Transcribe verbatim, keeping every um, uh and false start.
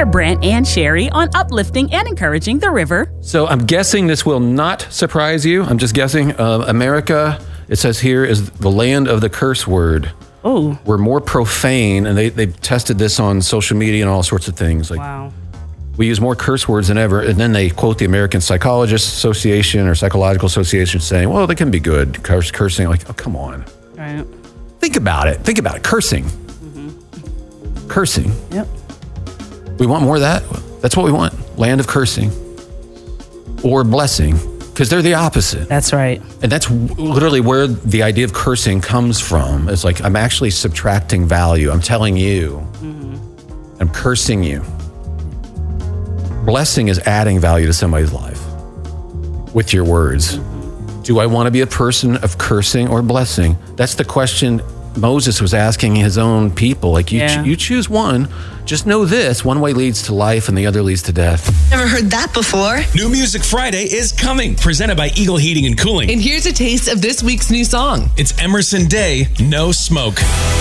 Hear Brent and Sherry on uplifting and encouraging the river. So I'm guessing this will not surprise you. I'm just guessing. Uh, America, it says here, is the land of the curse word. Oh. We're more profane, and they, they've tested this on social media and all sorts of things. Like, wow. We use more curse words than ever, and then they quote the American Psychologists Association or Psychological Association saying, well, they can be good, curse, cursing. Like, oh, come on. Right. Think about it. Think about it. Cursing. Mm-hmm. Cursing. Yep. We want more of that. That's what we want. Land of cursing. Or blessing, because they're the opposite. That's right. And that's literally where the idea of cursing comes from. It's like, I'm actually subtracting value. I'm telling you. Mm-hmm. I'm cursing you. Blessing is adding value to somebody's life with your words. Mm-hmm. Do I want to be a person of cursing or blessing? That's the question Moses was asking his own people. Like, you, yeah. ch- you choose one. Just know this. One way leads to life and the other leads to death. Never heard that before. New Music Friday is coming, presented by Eagle Heating and Cooling. And here's a taste of this week's new song. It's Emerson Day, No Smoke.